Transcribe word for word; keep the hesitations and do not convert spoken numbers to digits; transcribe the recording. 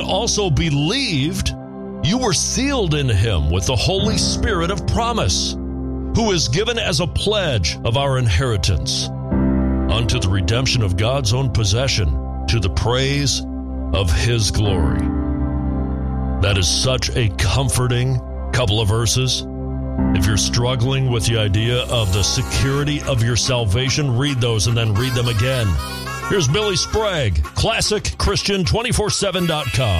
also believed, you were sealed in him with the Holy Spirit of promise, who is given as a pledge of our inheritance, unto the redemption of God's own possession, to the praise of his glory. That is such a comforting couple of verses. If you're struggling with the idea of the security of your salvation, read those and then read them again. Here's Billy Sprague, classic christian two forty-seven dot com.